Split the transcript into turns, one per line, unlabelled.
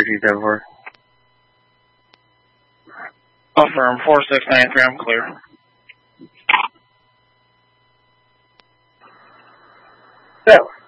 you go for?
Affirm 4693, I'm clear.
So,